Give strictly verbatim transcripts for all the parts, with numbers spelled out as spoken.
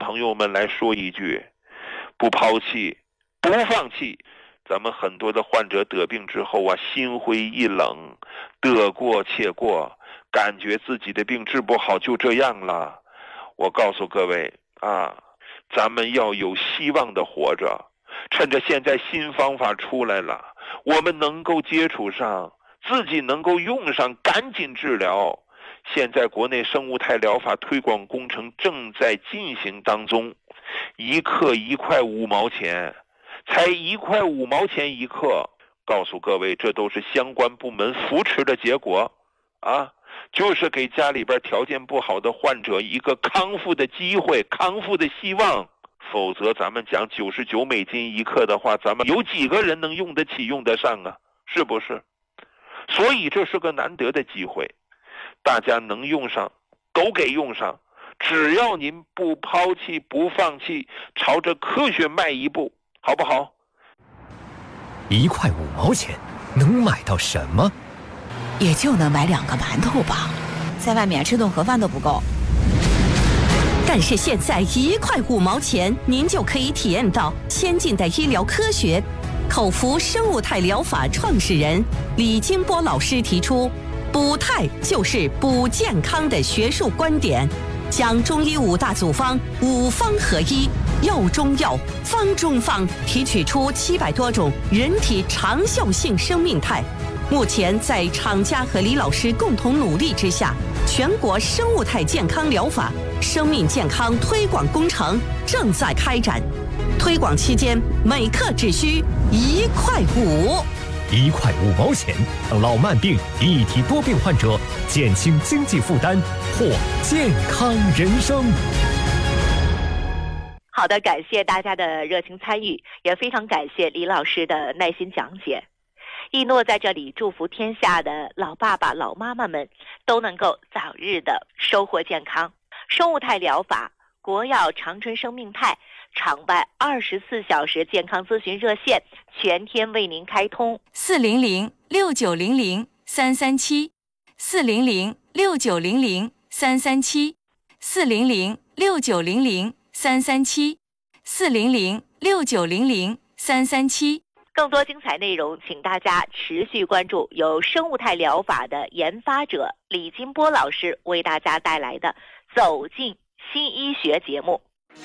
朋友们来说一句，不抛弃，不放弃。咱们很多的患者得病之后啊，心灰意冷，得过且过，感觉自己的病治不好就这样了。我告诉各位啊，咱们要有希望的活着，趁着现在新方法出来了，我们能够接触上，自己能够用上，赶紧治疗。现在国内生物态疗法推广工程正在进行当中，一克一块五毛钱，才一块五毛钱一克，告诉各位，这都是相关部门扶持的结果啊，就是给家里边条件不好的患者一个康复的机会，康复的希望。否则咱们讲九十九美金一克的话，咱们有几个人能用得起用得上啊？是不是？所以这是个难得的机会，大家能用上都给用上，只要您不抛弃不放弃，朝着科学迈一步，好不好？ 一块五毛钱能买到什么？ 也就能买两个馒头吧，在外面吃顿盒饭都不够。 但是现在一块五毛钱，您就可以体验到先进的医疗科学。口服生物态疗法创始人李金波老师提出，补态就是补健康的学术观点，将中医五大组方五方合一，药中药，方中方，提取出七百多种人体长效性生命态。目前在厂家和李老师共同努力之下，全国生物态健康疗法生命健康推广工程正在开展。推广期间，每克只需一块五， 一块五毛钱，让老慢病、一体多病患者减轻经济负担，获健康人生。 好的，感谢大家的热情参与，也非常感谢李老师的耐心讲解。一诺在这里祝福天下的老爸爸老妈妈们都能够早日的收获健康。生物态疗法、国药长春生命态场外二十四小时健康咨询热线全天为您开通， 四零零六九零零三三七，四零零六九零零三三七，四零零六九零零三三七，四零零六九零零三三七。 更多精彩内容，请大家持续关注由生物态疗法的研发者李金波老师为大家带来的《走进新医学》节目。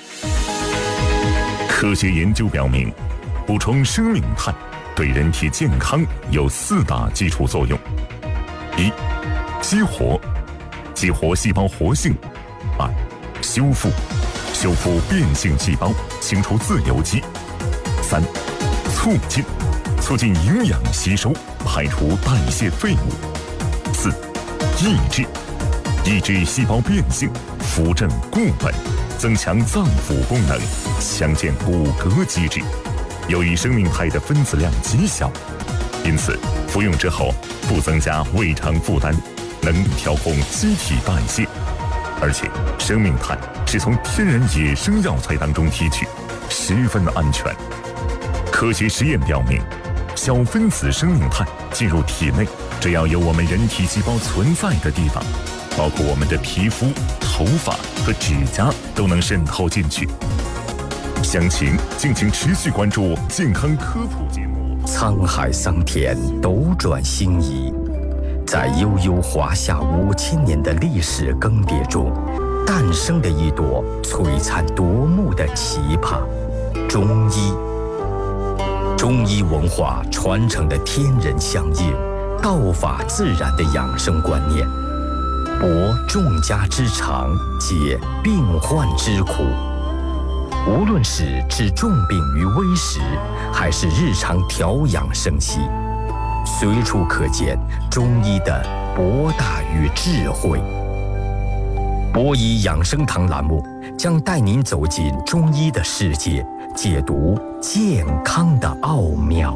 科学研究表明，补充生命肽对人体健康有四大基础作用：一、激活，激活细胞活性；二、修复，修复变性细胞，清除自由基；三、促进，促进营养吸收，排除代谢废物；四、抑制，抑制细胞变性，扶正固本，增强脏腑功能，强健骨骼机制。由于生命肽的分子量极小，因此服用之后不增加胃肠负担，能调控机体代谢。而且生命肽是从天然野生药材当中提取，十分安全。科学实验表明，小分子生命肽进入体内，只要有我们人体细胞存在的地方，包括我们的皮肤、头发和指甲都能渗透进去。详情敬请持续关注健康科普节目。 沧海桑田，斗转星移，在悠悠华夏五千年的历史更迭中，诞生了一朵璀璨夺目的奇葩——中医。中医文化传承了天人相应、道法自然的养生观念，博众家之长，解病患之苦。无论是治重病于微时，还是日常调养生息，随处可见中医的博大与智慧。博医养生堂栏目将带您走进中医的世界，解读健康的奥妙。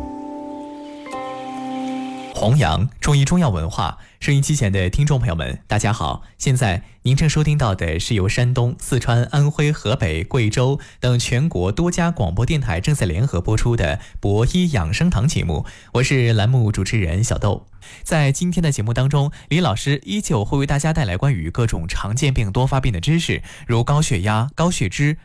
弘扬中医中药文化，收音机前的听众朋友们，大家好！现在您正收听到的是由山东、四川、安徽、河北、贵州等全国多家广播电台正在联合播出的博医养生堂节目，我是栏目主持人小豆。在今天的节目当中，李老师依旧会为大家带来关于各种常见病多发病的知识，如高血压、高血脂、